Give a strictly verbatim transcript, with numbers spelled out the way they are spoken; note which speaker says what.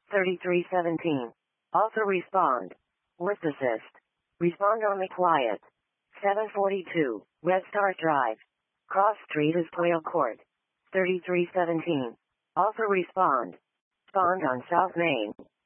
Speaker 1: thirty-three seventeen. Also respond. List assist. Respond only quiet. seven forty-two. Red Star Drive. Cross Street is Quail Court. thirty-three seventeen. Also respond. Respond on South Main.